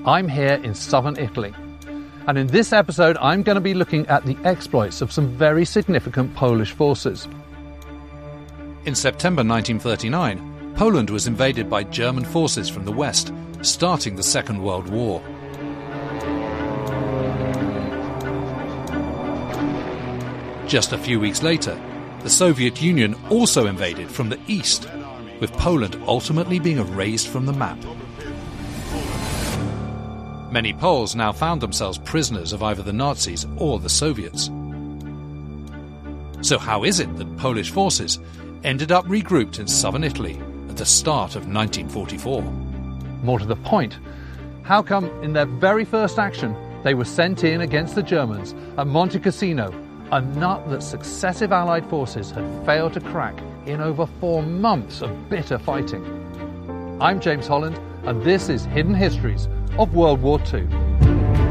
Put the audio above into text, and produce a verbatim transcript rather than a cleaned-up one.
I'm here in southern Italy. And in this episode, I'm going to be looking at the exploits of some very significant Polish forces. In September nineteen thirty-nine, Poland was invaded by German forces from the west, starting the Second World War. Just a few weeks later, the Soviet Union also invaded from the east, with Poland ultimately being erased from the map. Many Poles now found themselves prisoners of either the Nazis or the Soviets. So how is it that Polish forces ended up regrouped in southern Italy at the start of nineteen forty-four? More to the point, how come in their very first action they were sent in against the Germans at Monte Cassino, a nut that successive Allied forces had failed to crack in over four months of bitter fighting? I'm James Holland, and this is Hidden Histories of World War Two.